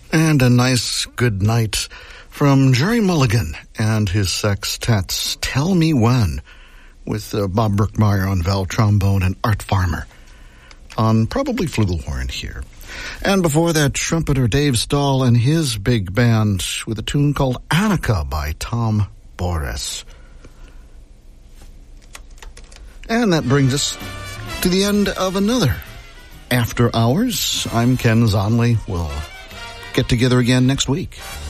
And a nice good night from Jerry Mulligan and his sextets, Tell Me When, with Bob Brookmeyer on valve trombone and Art Farmer on probably flugelhorn here. And before that, trumpeter Dave Stahl and his big band with a tune called Annika by Tom Boris. And that brings us to the end of another After Hours. I'm Ken Zonley. We'll get together again next week.